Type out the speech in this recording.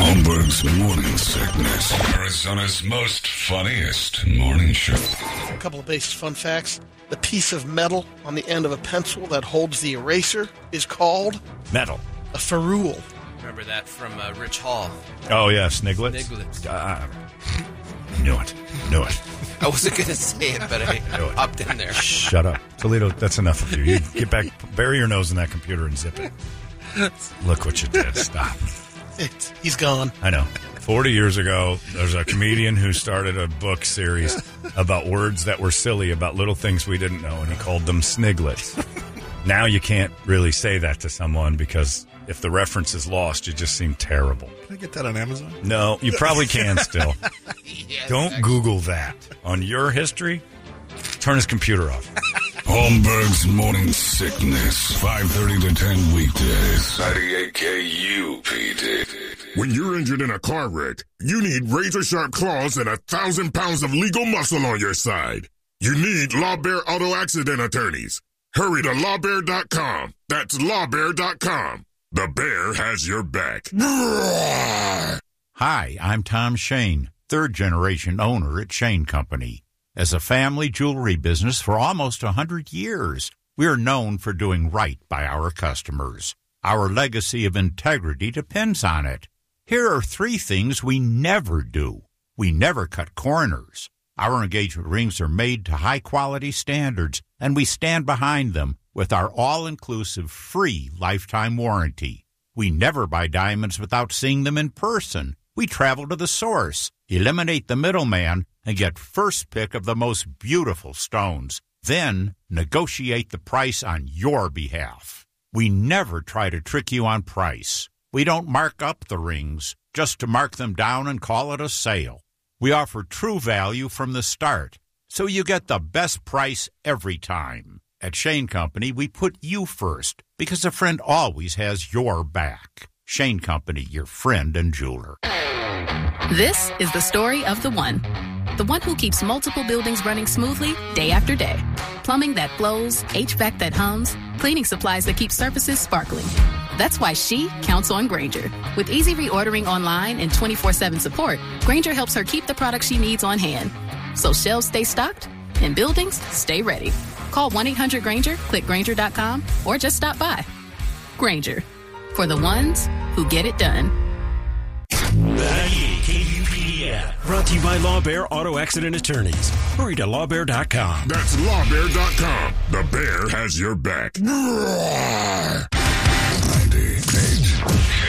Holmberg's Morning Sickness. Arizona's most funniest morning show. A couple of basic fun facts. The piece of metal on the end of a pencil that holds the eraser is called? Metal. A ferrule. Remember that from Rich Hall. Oh, yeah, Sniglets. Knew it. I wasn't going to say it, but I upped in there. Shut up. Toledo, that's enough of you. You get back, bury your nose in that computer and zip it. Look what you did. Stop. He's gone. I know. 40 years ago, there's a comedian who started a book series about words that were silly, about little things we didn't know, and he called them Sniglets. Now you can't really say that to someone because if the reference is lost, you just seem terrible. Can I get that on Amazon? No, you probably can still. Yes, Don't Google that. On your history, turn his computer off. Holmberg's Morning Sickness. 5:30 to 10 weekdays. 98 KUPD. When you're injured in a car wreck, you need razor-sharp claws and 1,000 pounds of legal muscle on your side. You need Law Bear Auto Accident Attorneys. Hurry to lawbear.com. That's lawbear.com. The bear has your back. Hi, I'm Tom Shane, third-generation owner at Shane Company. As a family jewelry business for almost 100 years, we are known for doing right by our customers. Our legacy of integrity depends on it. Here are 3 things we never do. We never cut corners. Our engagement rings are made to high-quality standards, and we stand behind them with our all-inclusive free lifetime warranty. We never buy diamonds without seeing them in person. We travel to the source, eliminate the middleman, and get first pick of the most beautiful stones. Then negotiate the price on your behalf. We never try to trick you on price. We don't mark up the rings just to mark them down and call it a sale. We offer true value from the start, so you get the best price every time. At Shane Company, we put you first because a friend always has your back. Shane Company, your friend and jeweler. This is the story of the one who keeps multiple buildings running smoothly day after day. Plumbing that flows, HVAC that hums, cleaning supplies that keep surfaces sparkling. That's why she counts on Grainger. With easy reordering online and 24/7 support, Grainger helps her keep the products she needs on hand. So shelves stay stocked and buildings stay ready. Call 1-800-GRAINGER, click Grainger.com, or just stop by. Grainger, for the ones who get it done. KUPD app, brought to you by Law Bear Auto Accident Attorneys. Hurry to lawbear.com. That's lawbear.com. The bear has your back. 98